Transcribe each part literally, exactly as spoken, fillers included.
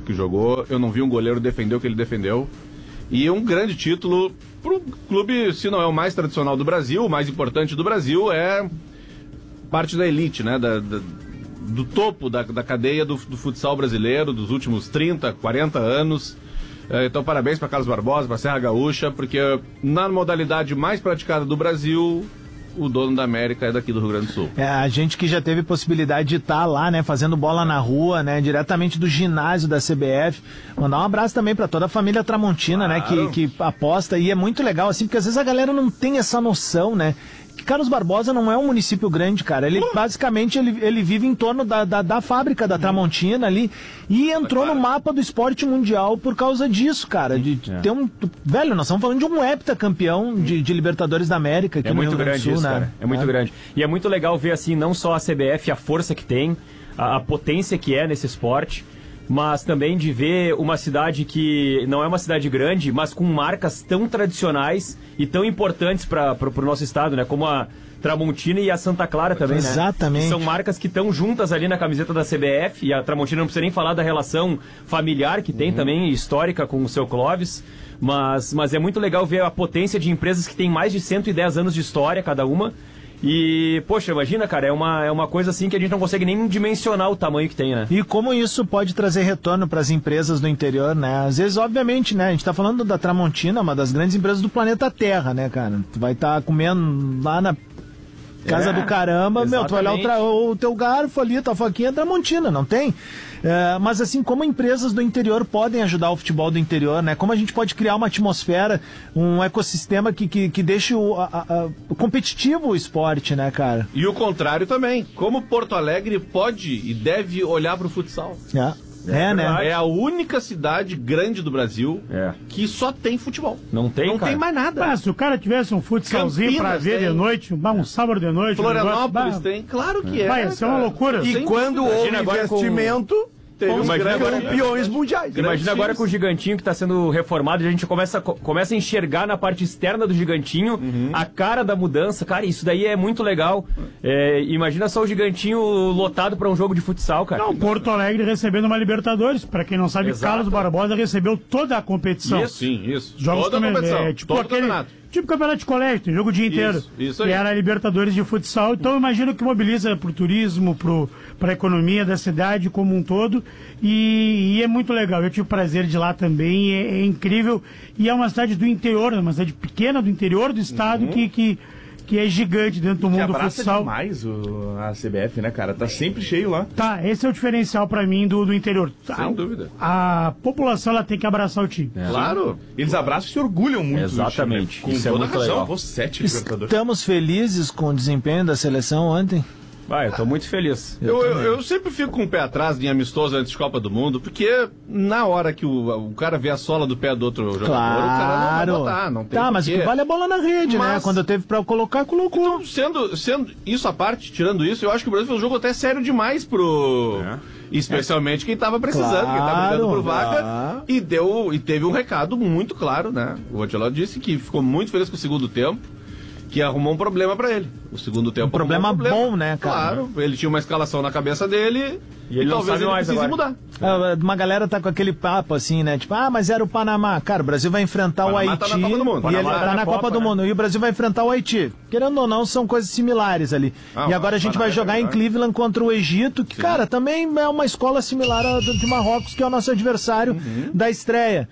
que jogou, eu não vi um goleiro defender o que ele defendeu. E um grande título pro clube, se não é o mais tradicional do Brasil, o mais importante do Brasil, é parte da elite, né? Da, da, do topo da, da cadeia do, do futsal brasileiro dos últimos trinta, quarenta anos. Então, parabéns para Carlos Barbosa, para Serra Gaúcha, porque na modalidade mais praticada do Brasil, o dono da América é daqui do Rio Grande do Sul. É, a gente que já teve possibilidade de estar lá, né, fazendo bola na rua, né, diretamente do ginásio da C B F. Mandar um abraço também para toda a família Tramontina, claro, né, que, que aposta, e é muito legal, assim, porque às vezes a galera não tem essa noção, né, que Carlos Barbosa não é um município grande, cara. Ele, basicamente, ele, ele vive em torno da, da, da fábrica da Tramontina ali, e entrou no mapa do esporte mundial por causa disso, cara, de é. ter um... Velho, nós estamos falando de um heptacampeão de, de Libertadores da América aqui é no muito Rio Grande do grande Sul, isso, né? cara. É muito é. grande. E é muito legal ver, assim, não só a C B F, a força que tem, a, a potência que é nesse esporte, mas também de ver uma cidade que não é uma cidade grande, mas com marcas tão tradicionais e tão importantes para o nosso estado, né? Como a Tramontina e a Santa Clara também, né? Exatamente. Que são marcas que estão juntas ali na camiseta da C B F, e a Tramontina não precisa nem falar da relação familiar que tem uhum. também, histórica, com o seu Clóvis, mas, mas é muito legal ver a potência de empresas que têm mais de cento e dez anos de história cada uma. E, poxa, imagina, cara, é uma, é uma coisa assim que a gente não consegue nem dimensionar o tamanho que tem, né? E como isso pode trazer retorno para as empresas do interior, né? Às vezes, obviamente, né? A gente tá falando da Tramontina, uma das grandes empresas do planeta Terra, né, cara? Tu vai estar tá comendo lá na casa é, do caramba, exatamente. Meu, tu vai olhar o, tra- o teu garfo ali, tua faquinha é Tramontina, não tem? É, mas assim, como empresas do interior podem ajudar o futebol do interior, né? Como a gente pode criar uma atmosfera, um ecossistema que, que, que deixe o, a, a, o competitivo o esporte, né, cara? E o contrário também. Como Porto Alegre pode e deve olhar pro futsal. É. É, é, né? É a única cidade grande do Brasil é. que só tem futebol. Não tem, Não cara. tem mais nada. Mas se o cara tivesse um futsalzinho Campinas pra ver tem. de noite, um, um sábado de noite... Florianópolis um tem, claro que é. Vai, isso é uma loucura. E quando houve investimento... Com... Teve os grandes campeões mundiais. Imagina agora com o Gigantinho que está sendo reformado, e a gente começa, começa a enxergar na parte externa do Gigantinho uhum. a cara da mudança. Cara, isso daí é muito legal. É, imagina só o Gigantinho lotado para um jogo de futsal, cara. Não, Porto Alegre recebendo uma Libertadores. Para quem não sabe, Exato. Carlos Barbosa recebeu toda a competição. Isso, sim, isso. Jogos toda a competição. É, tipo todo aquele... campeonato. Tipo campeonato de colégio, tem jogo o dia inteiro. Isso, isso aí. E era a Libertadores de futsal. Então eu imagino que mobiliza pro turismo, pro, pra economia da cidade como um todo. E, e é muito legal. Eu tive o prazer de ir lá também. É, é incrível. E é uma cidade do interior, uma cidade pequena do interior do estado uhum. que, que, que é gigante dentro do mundo do futsal. Demais o, a C B F, né, cara? Tá sempre cheio lá. Tá, esse é o diferencial pra mim do, do interior. Sem a, dúvida. A população ela tem que abraçar o time. É. Claro. Eles abraçam e se orgulham muito. Exatamente. Com Isso é muito legal. Pô, sete Libertadores. Estamos felizes com o desempenho da seleção ontem? Vai, eu tô muito feliz. Eu, eu, eu sempre fico com o pé atrás em amistoso antes de Copa do Mundo, porque na hora que o, o cara vê a sola do pé do outro jogador, claro. o cara não vai botar, não tem Tá, mas o que vale a bola na rede, mas... né? Quando teve pra colocar, colocou. Então, sendo, sendo isso à parte, tirando isso, eu acho que o Brasil fez um jogo até sério demais pro... É. Especialmente é. quem tava precisando, claro, quem tava brigando por vaga, ah. e, deu, e teve um recado muito claro, né? O Ancelotti disse que ficou muito feliz com o segundo tempo, que arrumou um problema pra ele. O segundo tempo um problema, um problema bom, né, cara? Claro, ele tinha uma escalação na cabeça dele e ele e talvez ele mais precise agora. mudar. Ah, uma galera tá com aquele papo assim, né? Tipo, ah, mas era o Panamá. Cara, o Brasil vai enfrentar Panamá o Haiti. Tá na Copa do Mundo. E Panamá ele tá, tá na, na Copa, Copa do né? Mundo. E o Brasil vai enfrentar o Haiti. Querendo ou não, são coisas similares ali. Ah, e agora a gente vai jogar é em Cleveland contra o Egito, que, Sim. cara, também é uma escola similar a de Marrocos, que é o nosso adversário uhum. da estreia.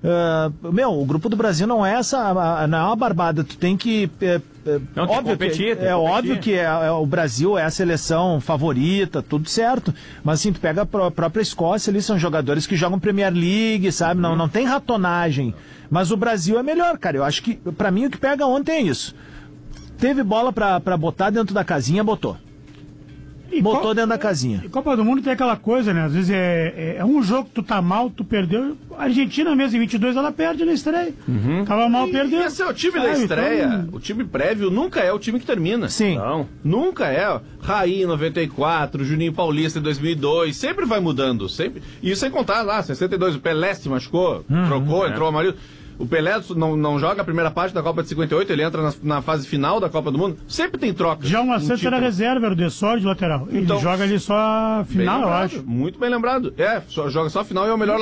Uh, meu, o grupo do Brasil não é essa, a, não é uma barbada, tu tem que é, é, não, óbvio tem que competir, que, é óbvio que é, é, o Brasil é a seleção favorita, tudo certo, mas assim, tu pega a, pró- a própria Escócia ali, são jogadores que jogam Premier League, sabe, não, não tem ratonagem, mas o Brasil é melhor, cara, eu acho que, pra mim o que pega ontem é isso, teve bola pra, pra botar dentro da casinha, botou. E botou Copa, dentro da casinha. E Copa do Mundo tem aquela coisa, né? Às vezes é, é, é um jogo que tu tá mal, tu perdeu. A Argentina mesmo, em vinte e dois, ela perde na estreia. Uhum. Tava mal, e, perdeu. E esse é o time Sabe, da estreia. Então... O time prévio nunca é o time que termina. Sim. Não. Nunca é. Raí em noventa e quatro, Juninho Paulista em dois mil e dois. Sempre vai mudando. Sempre. E sem contar lá, sessenta e dois, o Pelé se machucou, uhum, trocou, é. entrou o Amarildo. O Pelé não, não joga a primeira parte da Copa de cinquenta e oito, ele entra na, na fase final da Copa do Mundo. Sempre tem troca. Já uma Santos era reserva, era o Dessor de lateral. Ele então, joga ali só a final, eu acho. Muito bem lembrado. É, só, joga só a final e é o melhor